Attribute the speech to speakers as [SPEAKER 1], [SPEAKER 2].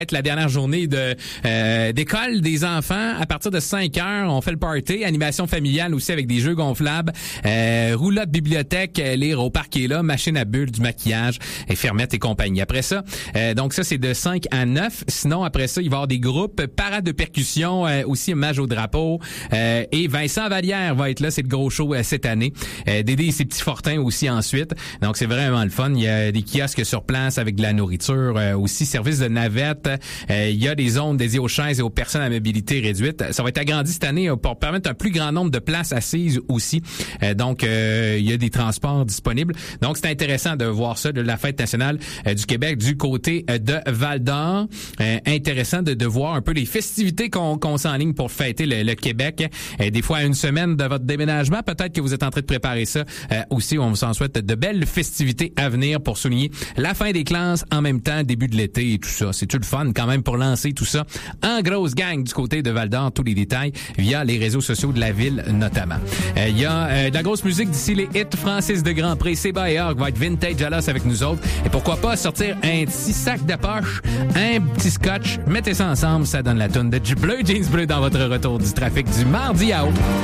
[SPEAKER 1] La dernière journée d'école des enfants à partir de 5 heures, on fait le party, animation familiale aussi avec des jeux gonflables, roulotte bibliothèque, lire au parc est là, machine à bulles, du maquillage, et fermettes et compagnie. Après ça, donc ça c'est de 5 à 9. Sinon après ça, il va y avoir des groupes, parade de percussion, aussi hommage au drapeau, et Vincent Vallière va être là, c'est le gros show cette année. Dédé et ses petits fortins aussi ensuite. Donc c'est vraiment le fun. Il y a des kiosques sur place avec de la nourriture, aussi service de navette. Il y a des zones dédiées aux chaises et aux personnes à mobilité réduite. Ça va être agrandi cette année pour permettre un plus grand nombre de places assises aussi. Donc, il y a des transports disponibles. Donc, c'est intéressant de voir ça de la Fête nationale du Québec du côté de Val-d'Or. Intéressant de voir un peu les festivités qu'on s'enligne pour fêter le Québec. Des fois, à une semaine de votre déménagement, peut-être que vous êtes en train de préparer ça aussi. On vous en souhaite de belles festivités à venir pour souligner la fin des classes en même temps, début de l'été et tout ça. C'est tout le fun quand même pour lancer tout ça en grosse gang du côté de Val-d'Or. Tous les détails via les réseaux sociaux de la ville notamment. Il y a de la grosse musique d'ici les hits. Francis de Grandpré, Seba et Org va être vintage à l'os avec nous autres. Et pourquoi pas sortir un petit sac de poche, un petit scotch, mettez ça ensemble, ça donne la toune de Bleu Jeans Bleu dans votre retour du trafic du mardi à août.